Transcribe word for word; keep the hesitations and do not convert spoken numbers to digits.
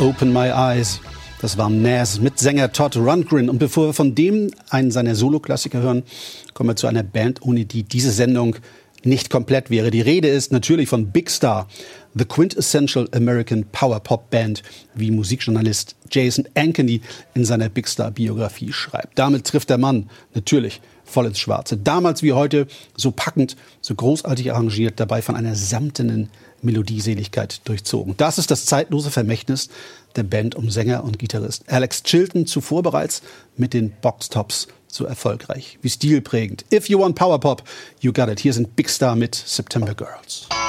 Open My Eyes. Das war Nas mit Sänger Todd Rundgren. Und bevor wir von dem einen seiner Solo-Klassiker hören, kommen wir zu einer Band, ohne die diese Sendung nicht komplett wäre. Die Rede ist natürlich von Big Star, the quintessential American Power-Pop-Band, wie Musikjournalist Jason Ankeny in seiner Big Star-Biografie schreibt. Damit trifft der Mann natürlich voll ins Schwarze. Damals wie heute so packend, so großartig arrangiert, dabei von einer samtenen Melodieseligkeit durchzogen. Das ist das zeitlose Vermächtnis der Band um Sänger und Gitarrist Alex Chilton, zuvor bereits mit den Boxtops so erfolgreich wie stilprägend. If you want Power Pop, you got it. Hier sind Big Star mit September Girls.